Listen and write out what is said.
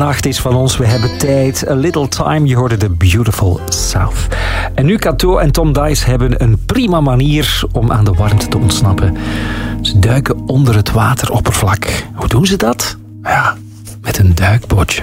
nacht is van ons. We hebben tijd. A Little Time. Je hoorde The Beautiful South. En nu Kato en Tom Dice hebben een prima manier om aan de warmte te ontsnappen. Ze duiken onder het wateroppervlak. Hoe doen ze dat? Ja, met een duikbootje.